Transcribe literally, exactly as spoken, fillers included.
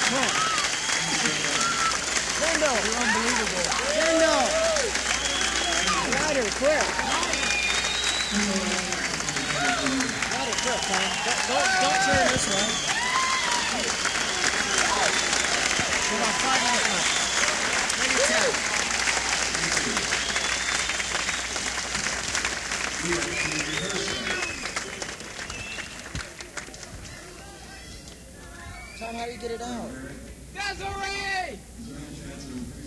Kendall. You're unbelievable. Kendall. Ryder, quick. Ryder, quick, man. Don't, don't turn this way. Come on, five minutes left. Maybe ten. Tom, how do you get it out? Desiree!